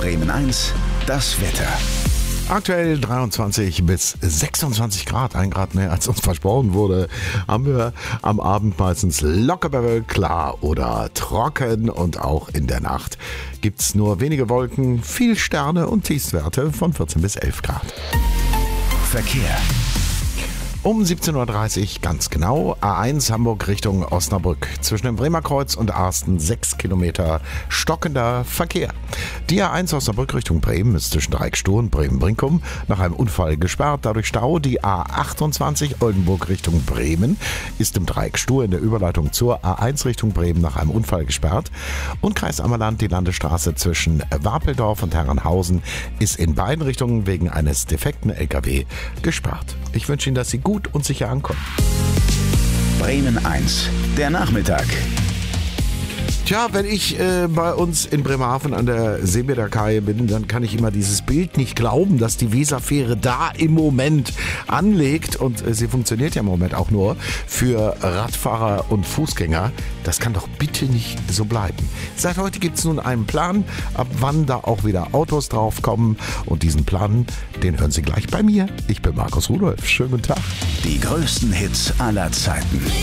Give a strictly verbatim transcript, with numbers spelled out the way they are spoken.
Bremen eins, das Wetter. Aktuell dreiundzwanzig bis sechsundzwanzig Grad, ein Grad mehr als uns versprochen wurde, haben wir am Abend meistens locker bewölkt, klar oder trocken und auch in der Nacht gibt's nur wenige Wolken, viel Sterne und Tiefstwerte von vierzehn bis elf Grad. Verkehr. Um siebzehn Uhr dreißig ganz genau, A eins Hamburg Richtung Osnabrück. Zwischen dem Bremer Kreuz und Arsten sechs Kilometer stockender Verkehr. Die A eins Osnabrück Richtung Bremen ist zwischen Dreieckstuhl und Bremen-Brinkum nach einem Unfall gesperrt, dadurch Stau. Die A achtundzwanzig Oldenburg Richtung Bremen ist im Dreieckstuhl in der Überleitung zur A eins Richtung Bremen nach einem Unfall gesperrt. Und Kreis Ammerland, die Landesstraße zwischen Wapeldorf und Herrenhausen ist in beiden Richtungen wegen eines defekten L K W gesperrt. Ich wünsche Ihnen, dass Sie gut und sicher ankommen. Bremen eins, der Nachmittag. Tja, wenn ich äh, bei uns in Bremerhaven an der Seebäderkaje bin, dann kann ich immer dieses Bild nicht glauben, dass die Weserfähre da im Moment anlegt. Und äh, sie funktioniert ja im Moment auch nur für Radfahrer und Fußgänger. Das kann doch bitte nicht so bleiben. Seit heute gibt es nun einen Plan, ab wann da auch wieder Autos draufkommen. Und diesen Plan, den hören Sie gleich bei mir. Ich bin Markus Rudolph. Schönen guten Tag. Die größten Hits aller Zeiten.